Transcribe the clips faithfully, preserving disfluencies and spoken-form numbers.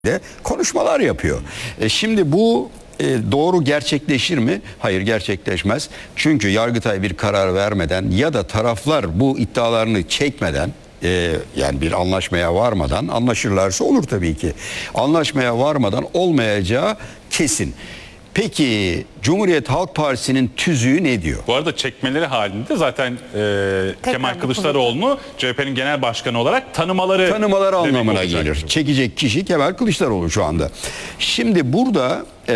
de konuşmalar yapıyor. E şimdi bu e, doğru gerçekleşir mi? Hayır, gerçekleşmez. Çünkü Yargıtay bir karar vermeden ya da taraflar bu iddialarını çekmeden, e, yani bir anlaşmaya varmadan, anlaşırlarsa olur tabii ki. Anlaşmaya varmadan olmayacağı kesin. Peki Cumhuriyet Halk Partisi'nin tüzüğü ne diyor? Bu arada çekmeleri halinde zaten e, Kemal Kılıçdaroğlu'nu C H P'nin genel başkanı olarak tanımaları tanımaları anlamına olacak. gelir. Çekecek kişi Kemal Kılıçdaroğlu şu anda. Şimdi burada e,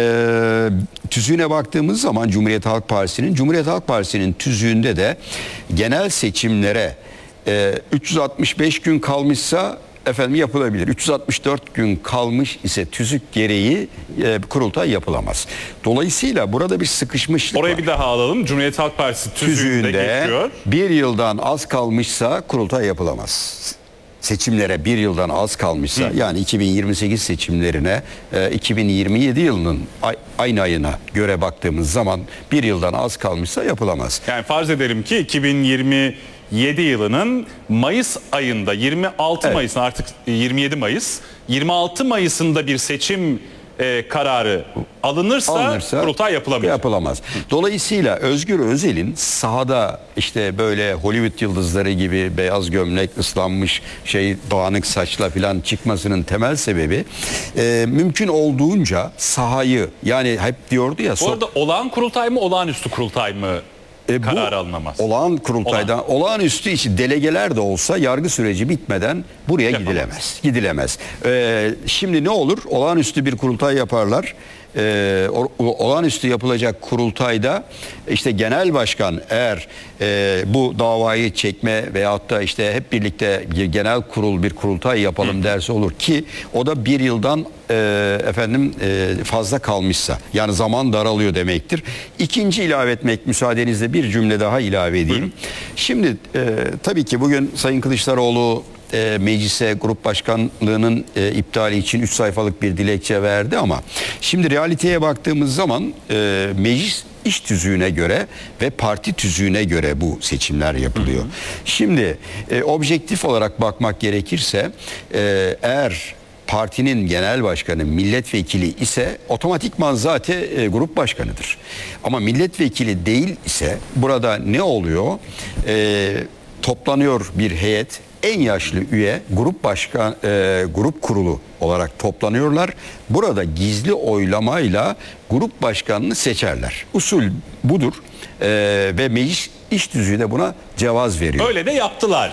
tüzüğüne baktığımız zaman Cumhuriyet Halk Partisi'nin Cumhuriyet Halk Partisi'nin tüzüğünde de genel seçimlere e, üç yüz altmış beş gün kalmışsa efendim yapılabilir. üç yüz altmış dört gün kalmış ise tüzük gereği e, kurultay yapılamaz. Dolayısıyla burada bir sıkışmışlık Orayı var. bir daha alalım. Cumhuriyet Halk Partisi tüzüğünde, Tüzüğünde geçiyor. bir yıldan az kalmışsa kurultay yapılamaz. Seçimlere bir yıldan az kalmışsa, Hı. yani iki bin yirmi sekiz seçimlerine e, iki bin yirmi yedi yılının ay, aynı ayına göre baktığımız zaman bir yıldan az kalmışsa yapılamaz. Yani farz edelim ki iki bin yirmi yedi yılının Mayıs ayında, yirmi altı Evet. Mayıs'ın artık yirmi yedi Mayıs, yirmi altı Mayıs'ında bir seçim e, kararı alınırsa, Alınırsa kurultay yapılamaz. Yapılamaz. Dolayısıyla Özgür Özel'in sahada işte böyle Hollywood yıldızları gibi beyaz gömlek, ıslanmış şey dağınık saçla falan çıkmasının temel sebebi e, mümkün olduğunca sahayı, yani hep diyordu ya. Bu arada olağan kurultay mı, olağanüstü kurultay mı? E, karar bu alınamaz. Olağan kurultaydan, Olağan. olağanüstü için delegeler de olsa yargı süreci bitmeden buraya Yapamaz. gidilemez. Gidilemez. Ee, şimdi ne olur? Olağanüstü bir kurultay yaparlar. Ee, olağanüstü yapılacak kurultayda işte genel başkan eğer e, bu davayı çekme veyahut da işte hep birlikte genel kurul bir kurultay yapalım derse olur ki o da bir yıldan e, efendim e, fazla kalmışsa, yani zaman daralıyor demektir. İkinci ilave etmek müsaadenizle bir cümle daha ilave edeyim. Buyurun. Şimdi e, tabii ki bugün Sayın Kılıçdaroğlu E, meclise grup başkanlığının e, iptali için üç sayfalık bir dilekçe verdi ama şimdi realiteye baktığımız zaman e, meclis iş tüzüğüne göre ve parti tüzüğüne göre bu seçimler yapılıyor. Hı hı. Şimdi e, objektif olarak bakmak gerekirse e, eğer partinin genel başkanı milletvekili ise otomatikman zaten e, grup başkanıdır. Ama milletvekili değil ise burada ne oluyor? E, toplanıyor bir heyet. En yaşlı üye grup başkan e, grup kurulu olarak toplanıyorlar. Burada gizli oylamayla grup başkanını seçerler. Usul budur e, ve meclis iş tüzüğü de buna cevaz veriyor. Öyle de yaptılar.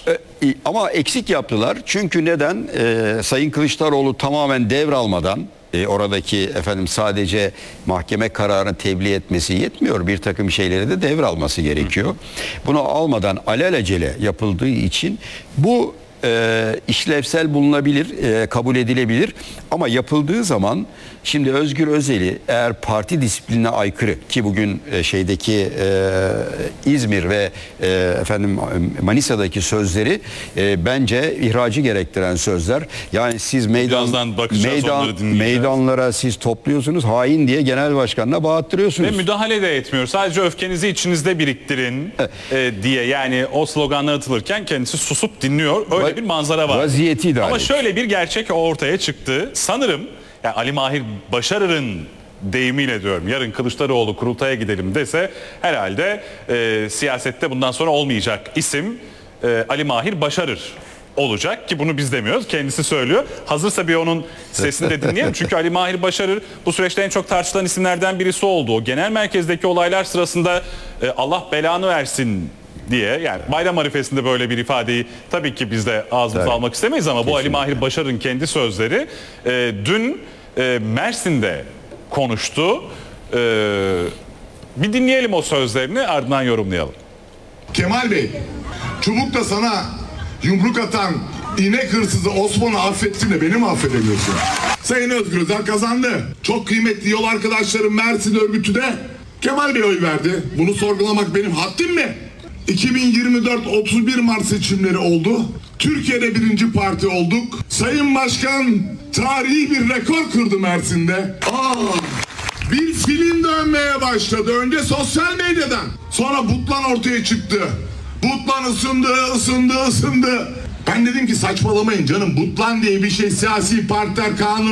E, ama eksik yaptılar. Çünkü neden? E, Sayın Kılıçdaroğlu tamamen devralmadan, E, oradaki efendim sadece mahkeme kararını tebliğ etmesi yetmiyor. Bir takım şeyleri de devralması gerekiyor. Bunu almadan alelacele yapıldığı için bu e, işlevsel bulunabilir, e, kabul edilebilir. Ama yapıldığı zaman şimdi Özgür Özel'i eğer parti disiplinine aykırı, ki bugün e, şeydeki e, İzmir ve e, efendim Manisa'daki sözleri e, bence ihracı gerektiren sözler. Yani siz meydan, meydan meydanlara siz topluyorsunuz, hain diye genel başkanına bağıttırıyorsunuz. Ve müdahale de etmiyor. Sadece öfkenizi içinizde biriktirin e, diye, yani o sloganlar atılırken kendisi susup dinliyor. Öyle Va bir manzara var. Vaziyeti idare. Ama şöyle bir gerçek ortaya çıktı. Sanırım yani Ali Mahir Başarır'ın deyimiyle diyorum, yarın Kılıçdaroğlu kurultaya gidelim dese herhalde e, siyasette bundan sonra olmayacak isim e, Ali Mahir Başarır olacak ki bunu biz demiyoruz, kendisi söylüyor. Hazırsa bir onun sesini de dinleyelim. Çünkü Ali Mahir Başarır bu süreçte en çok tartışılan isimlerden birisi oldu. O genel merkezdeki olaylar sırasında e, Allah belanı versin diye, yani bayram arifesinde böyle bir ifadeyi tabii ki biz de ağzımıza evet. almak istemeyiz ama kesinlikle. Bu Ali Mahir Başarır'ın kendi sözleri. E, dün e, Mersin'de konuştu. E, bir dinleyelim o sözlerini, ardından yorumlayalım. Kemal Bey, çubukta sana yumruk atan inek hırsızı Osman'ı affettin de beni mi affedemiyorsun? Sayın Özgür Özel kazandı. Çok kıymetli yol arkadaşlarım Mersin örgütü de Kemal Bey oy verdi. Bunu sorgulamak benim haddim mi? iki bin yirmi dört otuz bir Mart seçimleri oldu. Türkiye'de birinci parti olduk. Sayın Başkan tarihi bir rekor kırdı Mersin'de. Aa, bir film dönmeye başladı. Önce sosyal medyadan. Sonra Butlan ortaya çıktı. Butlan ısındı, ısındı, ısındı. Ben dedim ki saçmalamayın canım. Butlan diye bir şey siyasi partiler kanunu